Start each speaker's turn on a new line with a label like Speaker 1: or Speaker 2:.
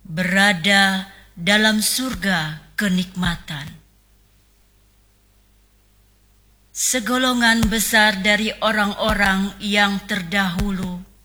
Speaker 1: berada dalam surga kenikmatan. Segolongan besar dari orang-orang yang terdahulu